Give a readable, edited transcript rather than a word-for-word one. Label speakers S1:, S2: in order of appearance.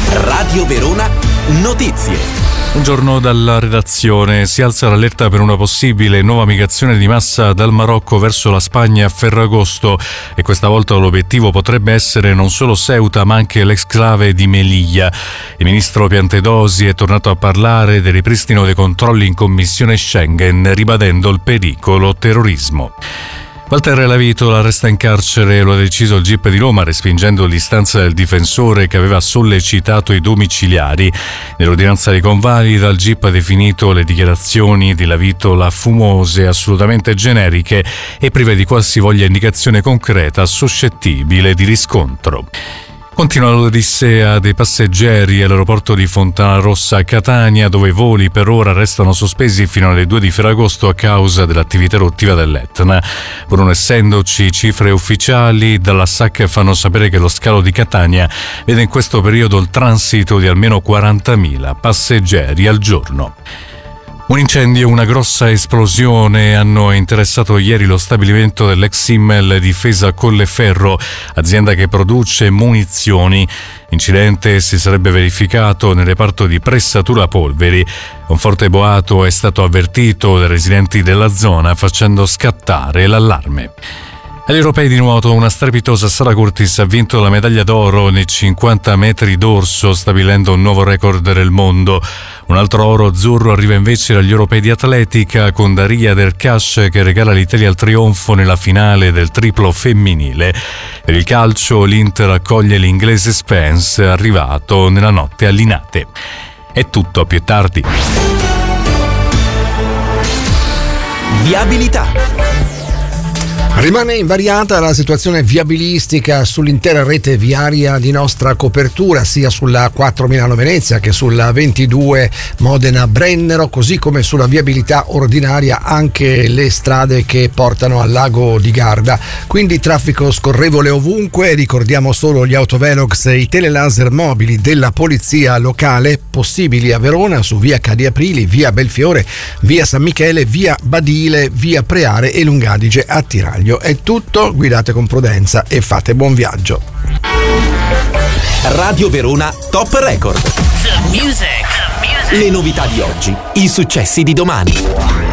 S1: Radio Verona Notizie.
S2: Buongiorno dalla redazione. Si alza l'allerta per una possibile nuova migrazione di massa dal Marocco verso la Spagna a Ferragosto e questa volta l'obiettivo potrebbe essere non solo Ceuta ma anche l'exclave di Melilla. Il ministro Piantedosi è tornato a parlare del ripristino dei controlli in commissione Schengen, ribadendo il pericolo terrorismo. Walter Lavitola resta in carcere, lo ha deciso il GIP di Roma, respingendo l'istanza del difensore che aveva sollecitato i domiciliari. Nell'ordinanza di convalida il GIP ha definito le dichiarazioni di Lavitola fumose, assolutamente generiche e prive di qualsivoglia indicazione concreta suscettibile di riscontro. Continua l'odissea dei passeggeri all'aeroporto di Fontanarossa a Catania, dove i voli per ora restano sospesi fino alle 2 di Ferragosto a causa dell'attività eruttiva dell'Etna. Pur non essendoci cifre ufficiali, dalla SAC fanno sapere che lo scalo di Catania vede in questo periodo il transito di almeno 40.000 passeggeri al giorno. Un incendio e una grossa esplosione hanno interessato ieri lo stabilimento dell'ex Simmel Difesa Colleferro, azienda che produce munizioni. L'incidente si sarebbe verificato nel reparto di pressatura polveri. Un forte boato è stato avvertito dai residenti della zona, facendo scattare l'allarme. Agli europei di nuoto una strepitosa Sara Curtis ha vinto la medaglia d'oro nei 50 metri d'orso, stabilendo un nuovo record del mondo. Un altro oro azzurro arriva invece agli europei di atletica, con Daria Derkash che regala l'Italia al trionfo nella finale del triplo femminile. Per il calcio l'Inter accoglie l'inglese Spence, arrivato nella notte a Linate. È tutto, a più tardi.
S1: Viabilità.
S3: Rimane invariata la situazione viabilistica sull'intera rete viaria di nostra copertura, sia sulla 4 Milano-Venezia che sulla 22 Modena-Brennero, così come sulla viabilità ordinaria anche le strade che portano al lago di Garda. Quindi traffico scorrevole ovunque. Ricordiamo solo gli autovelox e i telelaser mobili della polizia locale possibili a Verona su via Cadi Aprili, via Belfiore, via San Michele, via Badile, via Preare e Lungadige a Tiraglio. È tutto, guidate con prudenza e fate buon viaggio.
S1: Radio Verona Top Record.
S4: The music.
S1: Le novità di oggi, i successi di domani.